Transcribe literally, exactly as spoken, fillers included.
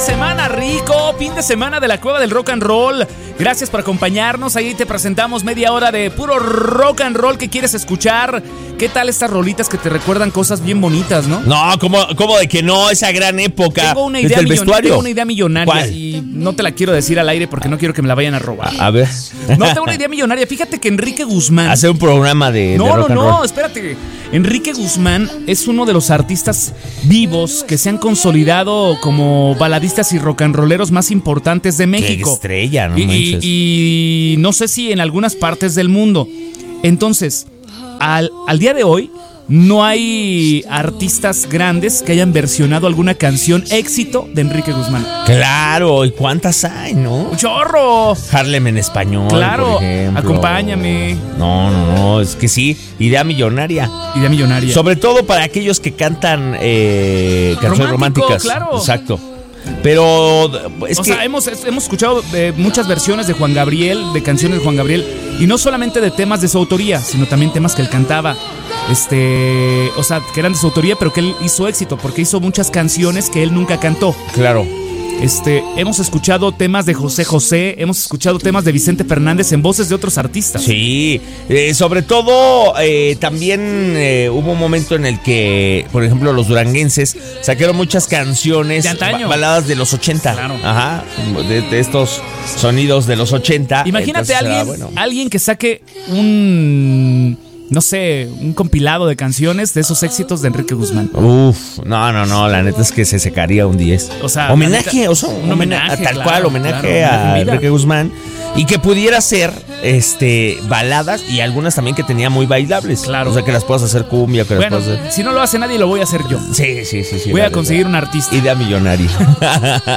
semana rico, fin de semana de la Cueva del Rock and Roll. Gracias por acompañarnos. Ahí te presentamos media hora de puro rock and roll que quieres escuchar. ¿Qué tal estas rolitas que te recuerdan cosas bien bonitas, no? No, ¿cómo, cómo de que no? Esa gran época. Tengo una idea, el millon- vestuario. tengo una idea millonaria. ¿Cuál? Y no te la quiero decir al aire porque no quiero que me la vayan a robar. A ver. No, tengo una idea millonaria. Fíjate que Enrique Guzmán... Hacer un programa de, No, de no, rock and no, roll. espérate. Enrique Guzmán es uno de los artistas vivos que se han consolidado como baladistas y rock and rolleros más importantes de México. Qué estrella, no y, manches. y, y no sé si en algunas partes del mundo. Entonces, al, al día de hoy, no hay artistas grandes que hayan versionado alguna canción éxito de Enrique Guzmán. Claro, ¿y cuántas hay, no? ¡Un chorro! Harlem en español, Claro, por ejemplo. acompáñame. No, no, no, es que sí, idea millonaria. Idea millonaria. Sobre todo para aquellos que cantan eh, canciones Romántico, románticas. claro. Exacto. Pero es o que sea, hemos, hemos escuchado eh, muchas versiones de Juan Gabriel, de canciones de Juan Gabriel, y no solamente de temas de su autoría, sino también temas que él cantaba, este, o sea, que eran de su autoría, pero que él hizo éxito, porque hizo muchas canciones que él nunca cantó. claro. Este, hemos escuchado temas de José José, hemos escuchado temas de Vicente Fernández en voces de otros artistas. Sí, eh, sobre todo eh, también eh, hubo un momento en el que, por ejemplo, los duranguenses sacaron muchas canciones, De antaño. ba- baladas de los ochenta. Claro. Ajá, de, de estos sonidos de los ochenta. Imagínate Entonces, alguien, era bueno. alguien que saque un, no sé, un compilado de canciones de esos éxitos de Enrique Guzmán. Uf, no, no, no, la neta es que se secaría un diez. O sea, homenaje, la neta, o sea, un un homenaje, homenaje, tal claro, cual, homenaje claro, homenaje a en vida. Enrique Guzmán, y que pudiera ser este baladas y algunas también que tenía muy bailables. Claro. O sea, que las puedas hacer cumbia, que Bueno, las puedas hacer... si no lo hace nadie, lo voy a hacer yo. Sí, sí, sí, sí. Voy a dale, conseguir dale. un artista. Idea millonaria.